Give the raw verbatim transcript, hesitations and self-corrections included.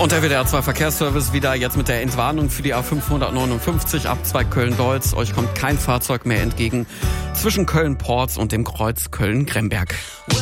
Und der W D R zwei Verkehrsservice wieder jetzt mit der Entwarnung für die A fünfhundertneunundfünfzig ab zwei Köln-Deutz. Euch kommt kein Fahrzeug mehr entgegen zwischen Köln-Porz und dem Kreuz Köln-Gremberg.